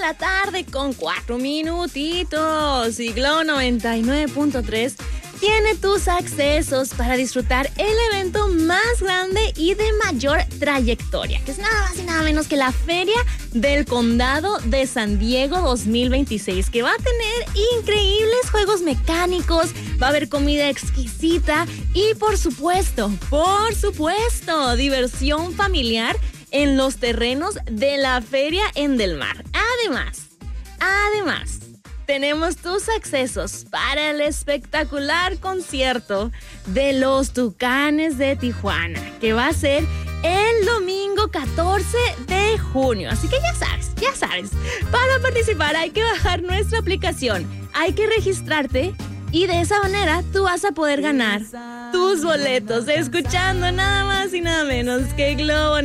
la tarde con 4 minutitos. Y Globo 99.3 tiene tus accesos para disfrutar el evento más grande y de mayor trayectoria, que es nada más y nada menos que la Feria del Condado de San Diego 2026, que va a tener increíbles juegos mecánicos, va a haber comida exquisita y por supuesto, diversión familiar en los terrenos de la Feria en Del Mar. Además, tenemos tus accesos para el espectacular concierto de los Tucanes de Tijuana, que va a ser el domingo 14 de junio. Así que ya sabes, para participar hay que bajar nuestra aplicación, hay que registrarte y de esa manera tú vas a poder ganar tus boletos escuchando nada más y nada menos que Globo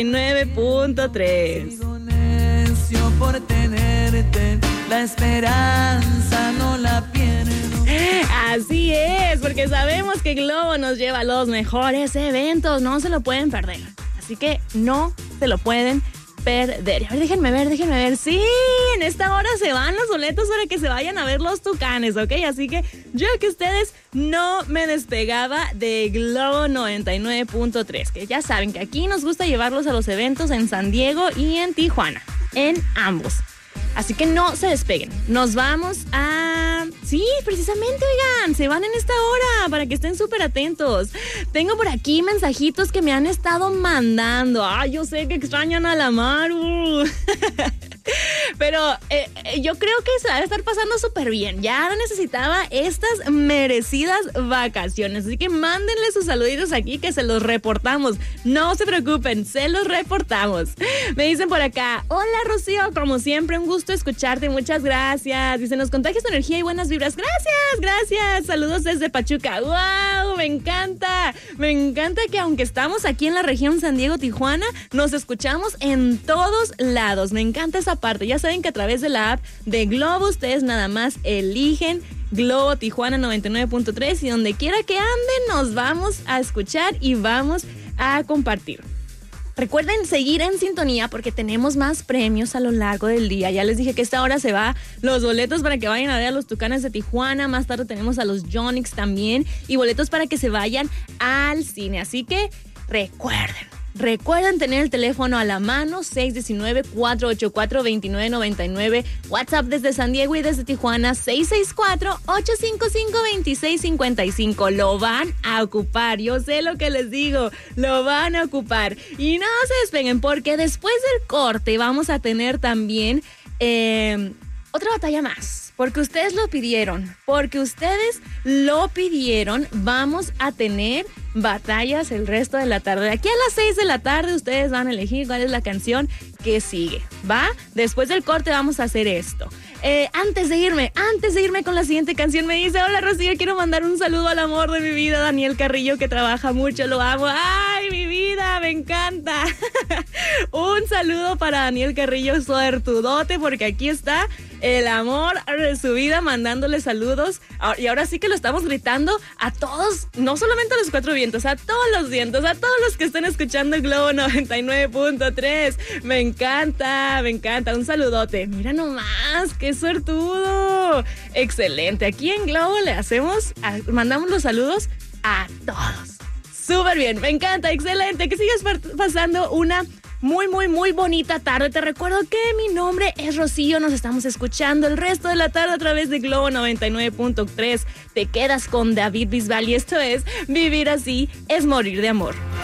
99.3. Por tenerte, la esperanza no la pierdo. Así es, porque sabemos que Globo nos lleva a los mejores eventos, no se lo pueden perder. Así que no se lo pueden perder. A ver, déjenme ver. Sí, en esta hora se van los boletos para que se vayan a ver los Tucanes, ¿ok? Así que yo que ustedes no me despegaba de Globo 99.3, que ya saben que aquí nos gusta llevarlos a los eventos en San Diego y en Tijuana. En ambos. Así que no se despeguen. Nos vamos a... Sí, precisamente, oigan, se van en esta hora para que estén súper atentos. Tengo por aquí mensajitos que me han estado mandando. Ay, yo sé que extrañan a la Maru. Pero yo creo que se va a estar pasando súper bien. Ya necesitaba estas merecidas vacaciones. Así que mándenle sus saluditos aquí que se los reportamos. No se preocupen, se los reportamos. Me dicen por acá, hola Rocío, como siempre, un gusto escucharte, muchas gracias. Dicen, nos contagias tu energía y buenas vibras. Gracias. Saludos desde Pachuca. ¡Wow! Me encanta que aunque estamos aquí en la región San Diego, Tijuana, nos escuchamos en todos lados. Me encanta esa parte. Ya saben que a través de la app de Globo ustedes nada más eligen Globo Tijuana 99.3 y donde quiera que anden nos vamos a escuchar y vamos a compartir. Recuerden seguir en sintonía porque tenemos más premios a lo largo del día. Ya les dije que esta hora se va los boletos para que vayan a ver a los Tucanes de Tijuana. Más tarde tenemos a los Yonix también y boletos para que se vayan al cine. Así que Recuerden tener el teléfono a la mano, 619-484-2999, WhatsApp desde San Diego y desde Tijuana, 664-855-2655. Lo van a ocupar, yo sé lo que les digo, lo van a ocupar. Y no se despeguen porque después del corte vamos a tener también otra batalla más. Porque ustedes lo pidieron, vamos a tener batallas el resto de la tarde. De aquí a las 6 de la tarde ustedes van a elegir cuál es la canción que sigue, ¿va? Después del corte vamos a hacer esto. Antes de irme con la siguiente canción me dice, hola Rocío, quiero mandar un saludo al amor de mi vida, Daniel Carrillo, que trabaja mucho, lo amo. ¡Ay, mi vida! Me encanta. Un saludo para Daniel Carrillo, suertudote, porque aquí está el amor de su vida mandándole saludos. Y ahora sí que lo estamos gritando a todos, no solamente a los cuatro vientos, a todos los vientos, a todos los que están escuchando el Globo 99.3. Me encanta. Un saludote. Mira nomás, qué suertudo. Excelente. Aquí en Globo mandamos los saludos a todos. Súper bien, me encanta, excelente. Que sigas pasando una muy bonita tarde. Te recuerdo que mi nombre es Rocío. Nos estamos escuchando el resto de la tarde a través de Globo 99.3. Te quedas con David Bisbal y esto es Vivir Así es Morir de Amor.